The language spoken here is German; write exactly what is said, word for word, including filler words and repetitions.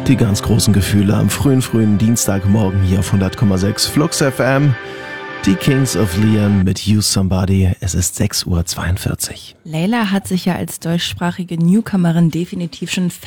Die ganz großen Gefühle am frühen, frühen Dienstagmorgen hier auf hundert Komma sechs Flux F M. Die Kings of Leon mit You Somebody. Es ist sechs Uhr zweiundvierzig. Layla hat sich ja als deutschsprachige Newcomerin definitiv schon